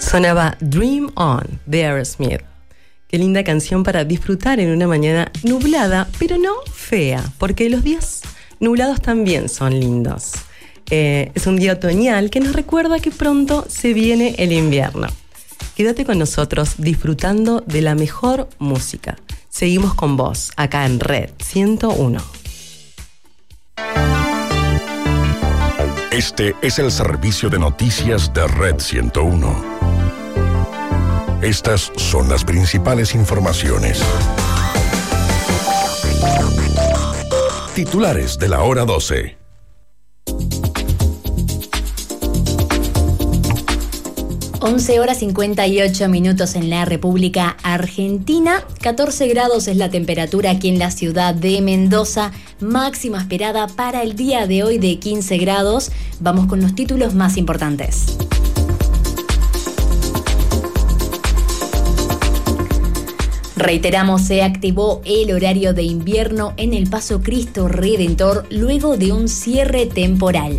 Sonaba Dream On de Aerosmith. Qué linda canción para disfrutar en una mañana nublada, pero no fea, porque los días nublados también son lindos. Es un día otoñal que nos recuerda que pronto se viene el invierno. Quédate con nosotros disfrutando de la mejor música. Seguimos con vos, acá en Red 101. Este es el servicio de noticias de Red 101. Estas son las principales informaciones. Titulares de la hora 12. Horas 58 en la República Argentina. 14 grados es la temperatura aquí en la ciudad de Mendoza. Máxima esperada para el día de hoy de 15 grados. Vamos con los títulos más importantes. Reiteramos, se activó el horario de invierno en el Paso Cristo Redentor luego de un cierre temporal.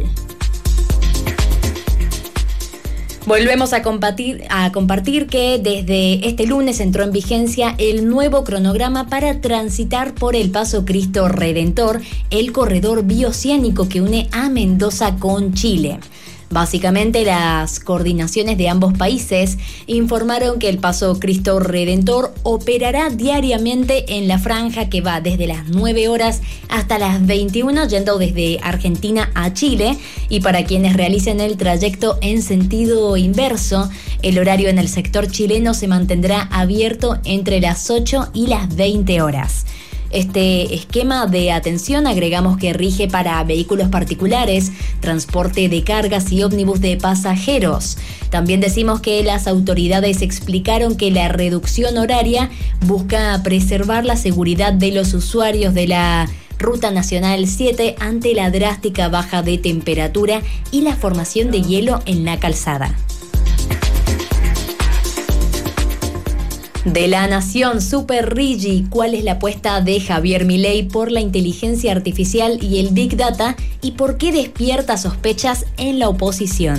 Volvemos a compartir que desde este lunes entró en vigencia el nuevo cronograma para transitar por el Paso Cristo Redentor, el corredor bioceánico que une a Mendoza con Chile. Básicamente, las coordinaciones de ambos países informaron que el Paso Cristo Redentor operará diariamente en la franja que va desde las 9 horas hasta las 21, yendo desde Argentina a Chile. Y para quienes realicen el trayecto en sentido inverso, el horario en el sector chileno se mantendrá abierto entre las 8 y las 20 horas. Este esquema de atención agregamos que rige para vehículos particulares, transporte de cargas y ómnibus de pasajeros. También decimos que las autoridades explicaron que la reducción horaria busca preservar la seguridad de los usuarios de la Ruta Nacional 7 ante la drástica baja de temperatura y la formación de hielo en la calzada. De La Nación, Super Rigi, ¿cuál es la apuesta de Javier Milei por la inteligencia artificial y el Big Data y por qué despierta sospechas en la oposición?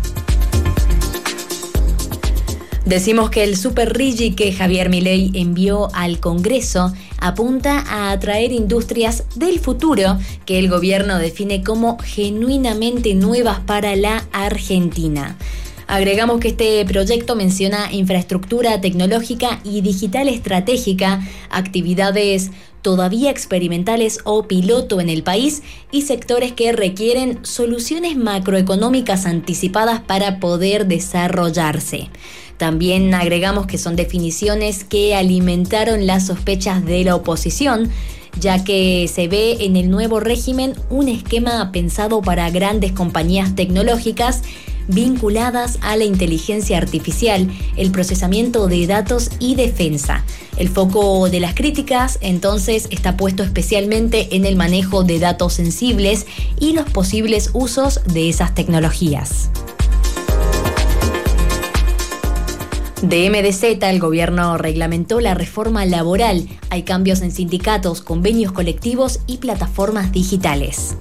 Decimos que el Super Rigi que Javier Milei envió al Congreso apunta a atraer industrias del futuro que el gobierno define como genuinamente nuevas para la Argentina. Agregamos que este proyecto menciona infraestructura tecnológica y digital estratégica, actividades todavía experimentales o piloto en el país y sectores que requieren soluciones macroeconómicas anticipadas para poder desarrollarse. También agregamos que son definiciones que alimentaron las sospechas de la oposición, ya que se ve en el nuevo régimen un esquema pensado para grandes compañías tecnológicas vinculadas a la inteligencia artificial, el procesamiento de datos y defensa. El foco de las críticas, entonces, está puesto especialmente en el manejo de datos sensibles y los posibles usos de esas tecnologías. De MDZ, el gobierno reglamentó la reforma laboral. Hay cambios en sindicatos, convenios colectivos y plataformas digitales.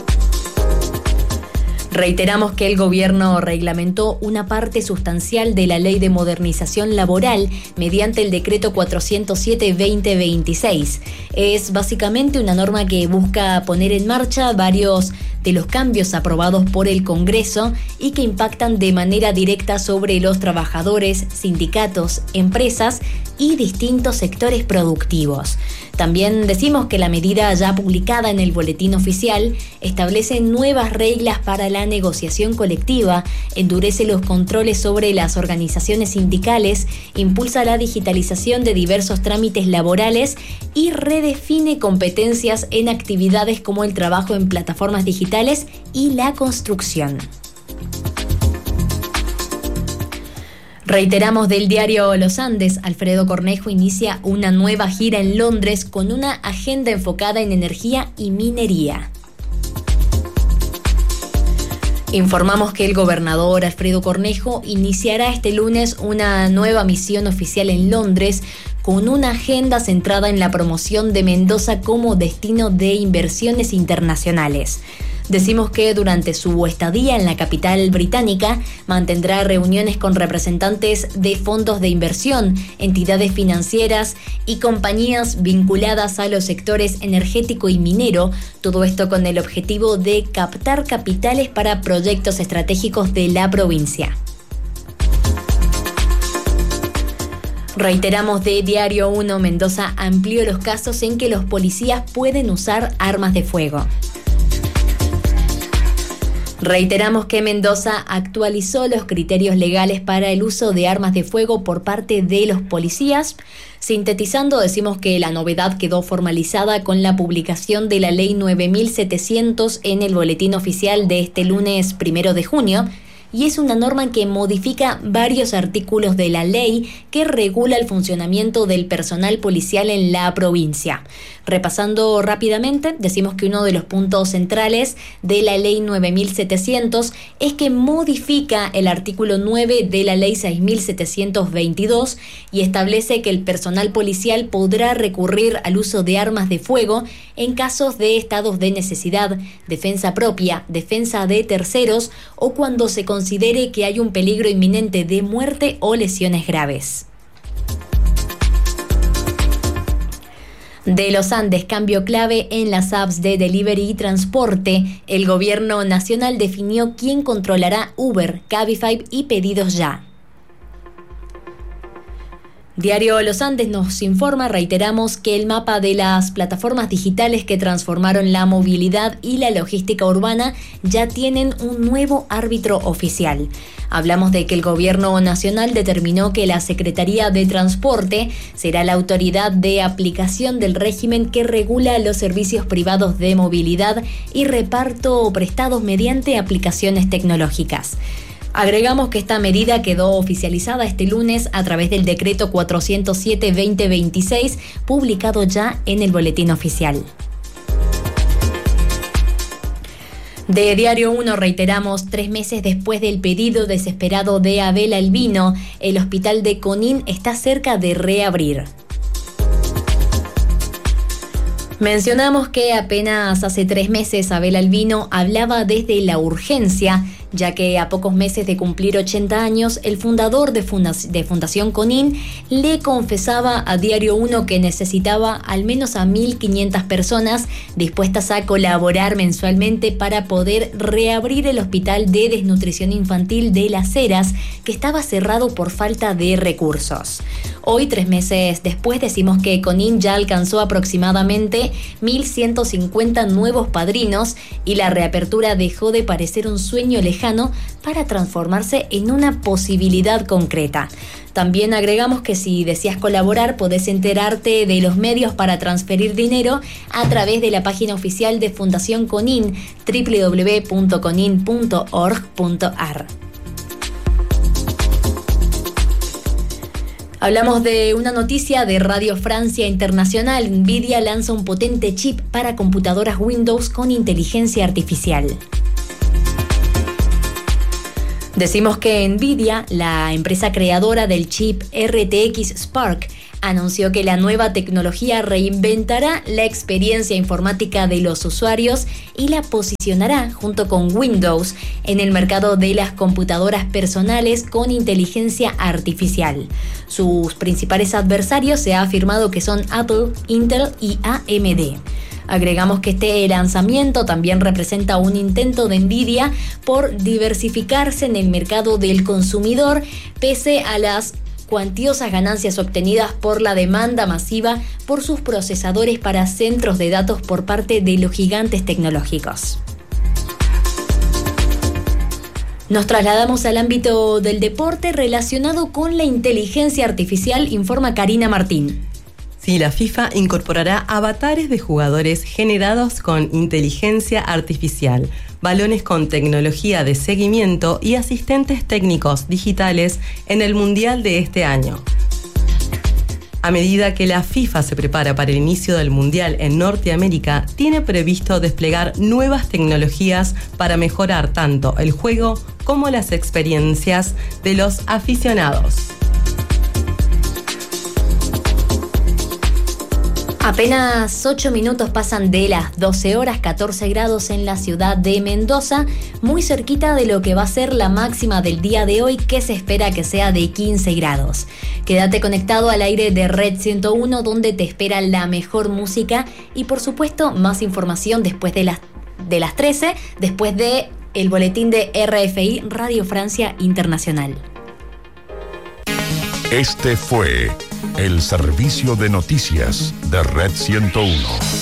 Reiteramos que el gobierno reglamentó una parte sustancial de la Ley de Modernización Laboral mediante el Decreto 407-2026. Es básicamente una norma que busca poner en marcha varios de los cambios aprobados por el Congreso y que impactan de manera directa sobre los trabajadores, sindicatos, empresas y distintos sectores productivos. También decimos que la medida ya publicada en el Boletín Oficial establece nuevas reglas para la negociación colectiva, endurece los controles sobre las organizaciones sindicales, impulsa la digitalización de diversos trámites laborales y redefine competencias en actividades como el trabajo en plataformas digitales y la construcción. Reiteramos del diario Los Andes, Alfredo Cornejo inicia una nueva gira en Londres con una agenda enfocada en energía y minería. Informamos que el gobernador Alfredo Cornejo iniciará este lunes una nueva misión oficial en Londres con una agenda centrada en la promoción de Mendoza como destino de inversiones internacionales. Decimos que durante su estadía en la capital británica mantendrá reuniones con representantes de fondos de inversión, entidades financieras y compañías vinculadas a los sectores energético y minero, todo esto con el objetivo de captar capitales para proyectos estratégicos de la provincia. Reiteramos de Diario 1, Mendoza amplió los casos en que los policías pueden usar armas de fuego. Reiteramos que Mendoza actualizó los criterios legales para el uso de armas de fuego por parte de los policías. Sintetizando, decimos que la novedad quedó formalizada con la publicación de la Ley 9700 en el Boletín Oficial de este lunes 1 de junio, y es una norma que modifica varios artículos de la ley que regula el funcionamiento del personal policial en la provincia. Repasando rápidamente, decimos que uno de los puntos centrales de la Ley 9700 es que modifica el artículo 9 de la Ley 6722 y establece que el personal policial podrá recurrir al uso de armas de fuego en casos de estados de necesidad, defensa propia, defensa de terceros o cuando se considere que hay un peligro inminente de muerte o lesiones graves. De los Andes, cambio clave en las apps de delivery y transporte. El gobierno nacional definió quién controlará Uber, Cabify y Pedidos Ya. Diario Los Andes nos informa, reiteramos, que el mapa de las plataformas digitales que transformaron la movilidad y la logística urbana ya tienen un nuevo árbitro oficial. Hablamos de que el Gobierno Nacional determinó que la Secretaría de Transporte será la autoridad de aplicación del régimen que regula los servicios privados de movilidad y reparto prestados mediante aplicaciones tecnológicas. Agregamos que esta medida quedó oficializada este lunes a través del decreto 407-2026, publicado ya en el Boletín Oficial. De Diario 1 reiteramos, 3 meses después del pedido desesperado de Abel Albino, el hospital de Conin está cerca de reabrir. Mencionamos que apenas hace 3 meses Abel Albino hablaba desde la urgencia, ya que a pocos meses de cumplir 80 años, el fundador de Fundación Conin le confesaba a Diario 1 que necesitaba al menos a 1.500 personas dispuestas a colaborar mensualmente para poder reabrir el hospital de desnutrición infantil de Las Heras, que estaba cerrado por falta de recursos. Hoy, 3 meses después, decimos que Conin ya alcanzó aproximadamente 1.150 nuevos padrinos y la reapertura dejó de parecer un sueño lejano para transformarse en una posibilidad concreta. También agregamos que si deseas colaborar, podés enterarte de los medios para transferir dinero a través de la página oficial de Fundación Conin, www.conin.org.ar. Hablamos de una noticia de Radio Francia Internacional. Nvidia lanza un potente chip para computadoras Windows con inteligencia artificial. Decimos que Nvidia, la empresa creadora del chip RTX Spark, anunció que la nueva tecnología reinventará la experiencia informática de los usuarios y la posicionará junto con Windows en el mercado de las computadoras personales con inteligencia artificial. Sus principales adversarios se ha afirmado que son Apple, Intel y AMD. Agregamos que este lanzamiento también representa un intento de Nvidia por diversificarse en el mercado del consumidor, pese a las cuantiosas ganancias obtenidas por la demanda masiva por sus procesadores para centros de datos por parte de los gigantes tecnológicos. Nos trasladamos al ámbito del deporte relacionado con la inteligencia artificial, informa Karina Martín. Sí, la FIFA incorporará avatares de jugadores generados con inteligencia artificial, balones con tecnología de seguimiento y asistentes técnicos digitales en el Mundial de este año. A medida que la FIFA se prepara para el inicio del Mundial en Norteamérica, tiene previsto desplegar nuevas tecnologías para mejorar tanto el juego como las experiencias de los aficionados. Apenas 8 minutos pasan de las 12 horas, 14 grados en la ciudad de Mendoza, muy cerquita de lo que va a ser la máxima del día de hoy, que se espera que sea de 15 grados. Quédate conectado al aire de Red 101, donde te espera la mejor música y, por supuesto, más información después de las 13, después de el boletín de RFI, Radio Francia Internacional. Este fue el servicio de noticias de Red 101.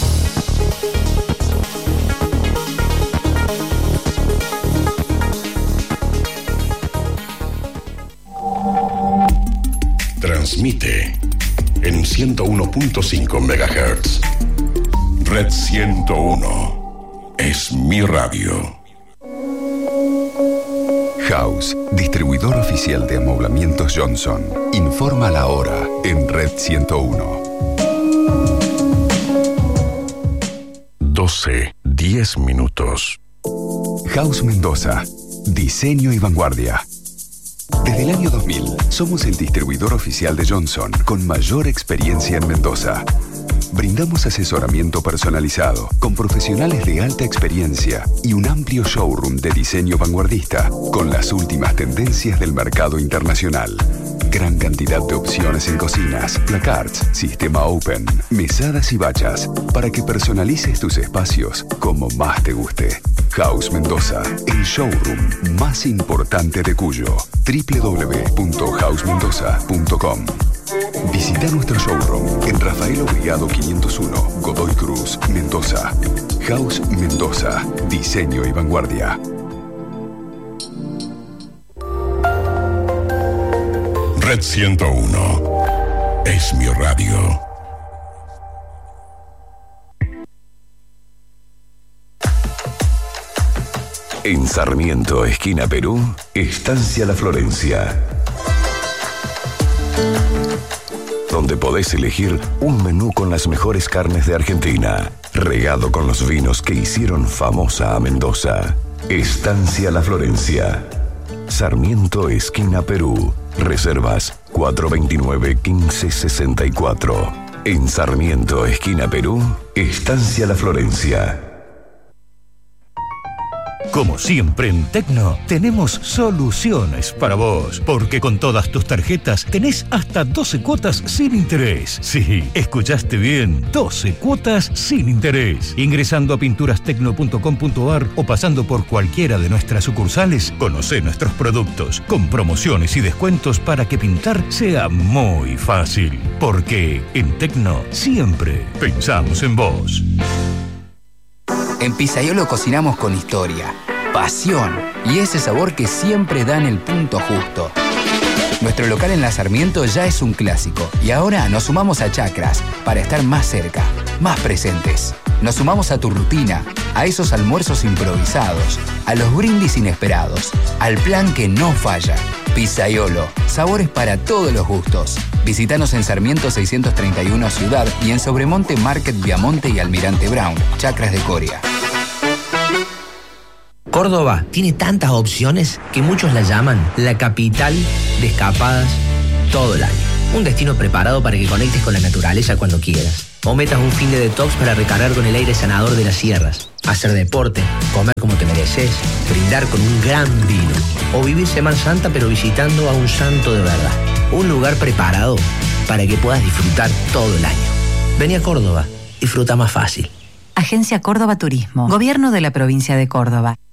Transmite en 101.5 MHz. Red 101 es mi radio. House, distribuidor oficial de amoblamientos Johnson. Informa la hora en Red 101. 12:10 minutos. House Mendoza. Diseño y vanguardia. Desde el año 2000, somos el distribuidor oficial de Johnson con mayor experiencia en Mendoza. Brindamos asesoramiento personalizado, con profesionales de alta experiencia y un amplio showroom de diseño vanguardista, con las últimas tendencias del mercado internacional. Gran cantidad de opciones en cocinas, placards, sistema open, mesadas y bachas, para que personalices tus espacios como más te guste. House Mendoza, el showroom más importante de Cuyo. www.housemendoza.com. Visita nuestro showroom en Rafael Obligado 501, Godoy Cruz, Mendoza. House Mendoza, diseño y vanguardia. Red 101 es mi radio. En Sarmiento, esquina Perú, Estancia La Florencia, donde podés elegir un menú con las mejores carnes de Argentina, regado con los vinos que hicieron famosa a Mendoza. Estancia La Florencia, Sarmiento, esquina Perú. Reservas 429-1564. En Sarmiento, esquina Perú, Estancia La Florencia. Como siempre en Tecno, tenemos soluciones para vos, porque con todas tus tarjetas tenés hasta 12 cuotas sin interés. Sí, escuchaste bien, 12 cuotas sin interés. Ingresando a pinturastecno.com.ar o pasando por cualquiera de nuestras sucursales, conocé nuestros productos, con promociones y descuentos para que pintar sea muy fácil. Porque en Tecno siempre pensamos en vos. En Pizzaiolo cocinamos con historia, pasión y ese sabor que siempre dan el punto justo. Nuestro local en La Sarmiento ya es un clásico y ahora nos sumamos a Chacras para estar más cerca, más presentes. Nos sumamos a tu rutina, a esos almuerzos improvisados, a los brindis inesperados, al plan que no falla. Pizzaiolo, sabores para todos los gustos. Visítanos en Sarmiento 631 Ciudad y en Sobremonte Market Viamonte y Almirante Brown, Chacras de Coria. Córdoba tiene tantas opciones que muchos la llaman la capital de escapadas todo el año. Un destino preparado para que conectes con la naturaleza cuando quieras. O metas un fin de detox para recargar con el aire sanador de las sierras. Hacer deporte, comer como te mereces, brindar con un gran vino. O vivir Semana Santa pero visitando a un santo de verdad. Un lugar preparado para que puedas disfrutar todo el año. Vení a Córdoba, disfruta más fácil. Agencia Córdoba Turismo, Gobierno de la Provincia de Córdoba.